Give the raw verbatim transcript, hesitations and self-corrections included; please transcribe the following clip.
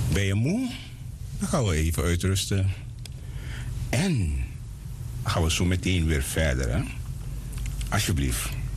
Ben je moe? Dan gaan we even uitrusten. En gaan we zo meteen weer verder, hè? Alsjeblieft.